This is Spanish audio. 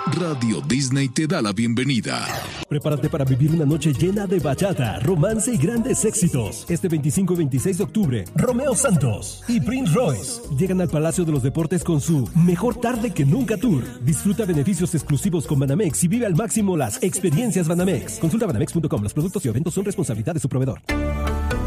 Radio Disney te da la bienvenida. Prepárate para vivir una noche llena de bachata, romance y grandes éxitos. Este 25 y 26 de octubre, Romeo Santos y Prince Royce llegan al Palacio de los Deportes con su Mejor Tarde que Nunca Tour. Disfruta beneficios exclusivos con Banamex y vive al máximo las experiencias Banamex. Consulta banamex.com. Los productos y eventos son responsabilidad de su proveedor.